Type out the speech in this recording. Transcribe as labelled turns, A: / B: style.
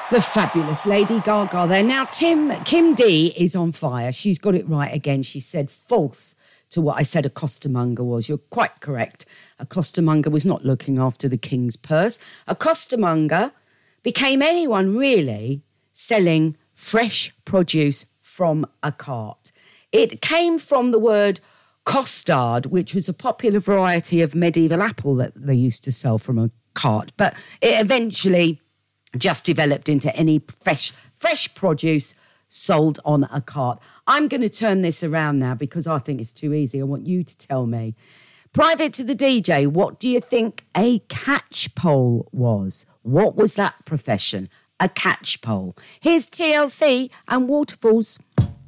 A: The fabulous Lady Gaga there. Now, Kim D is on fire. She's got it right again. She said false to what I said a costermonger was. You're quite correct. A costermonger was not looking after the king's purse. A costermonger became anyone really selling fresh produce from a cart. It came from the word costard, which was a popular variety of medieval apple that they used to sell from a cart. But it eventually just developed into any fresh produce sold on a cart. I'm going to turn this around now because I think it's too easy. I want you to tell me. Private to the DJ, what do you think a catchpole was? What was that profession? A catchpole. Here's TLC and Waterfalls.